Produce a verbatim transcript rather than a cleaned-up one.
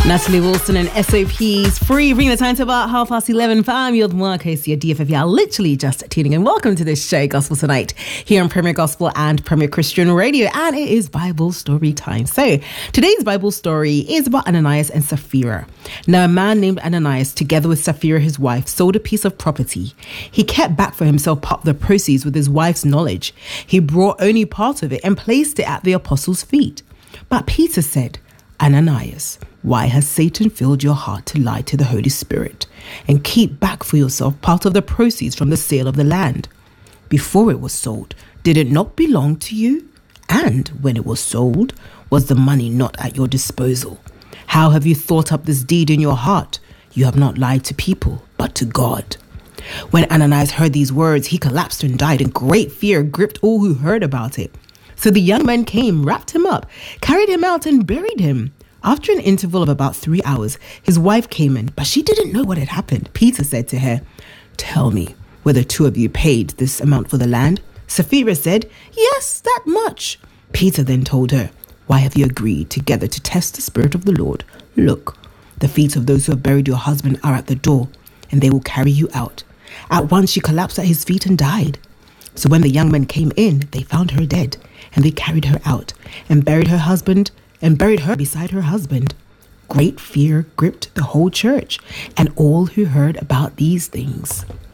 Natalie Wilson and S O P's Free. Bring the time to about half past eleven. I'm your Marcos, your D F F. You are literally just tuning in. Welcome to this show, Gospel Tonight, here on Premier Gospel and Premier Christian Radio. And it is Bible story time. So today's Bible story is about Ananias and Sapphira. Now, a man named Ananias, together with Sapphira, his wife, sold a piece of property. He kept back for himself part of the proceeds with his wife's knowledge. He brought only part of it and placed it at the apostles' feet. But Peter said, Ananias, why has Satan filled your heart to lie to the Holy Spirit and keep back for yourself part of the proceeds from the sale of the land? Before it was sold, did it not belong to you? And when it was sold, was the money not at your disposal? How have you thought up this deed in your heart? You have not lied to people, but to God. When Ananias heard these words, he collapsed and died, and great fear gripped all who heard about it. So the young men came, wrapped him up, carried him out, and buried him. After an interval of about three hours, his wife came in, but she didn't know what had happened. Peter said to her, tell me whether two of you paid this amount for the land. Sapphira said, yes, that much. Peter then told her, why have you agreed together to test the Spirit of the Lord? Look, the feet of those who have buried your husband are at the door, and they will carry you out. At once she collapsed at his feet and died. So when the young men came in, they found her dead, and they carried her out and buried her husband and buried her beside her husband. Great fear gripped the whole church and all who heard about these things.